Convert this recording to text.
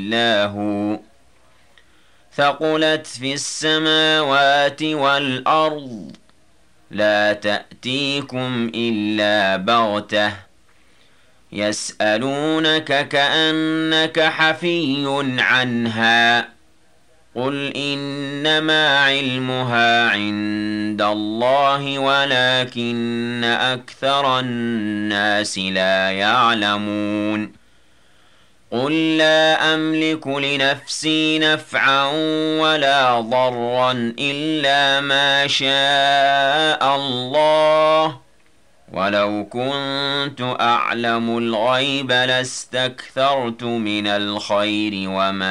إلا هو ثقلت في السماوات والأرض لا تأتيكم إلا بغتة يسألونك كأنك حفي عنها قل إنما علمها عند الله ولكن أكثر الناس لا يعلمون قل لا أملك لنفسي نفعا ولا ضرا إلا ما شاء الله ولو كنت أعلم الغيب لاستكثرت من الخير وما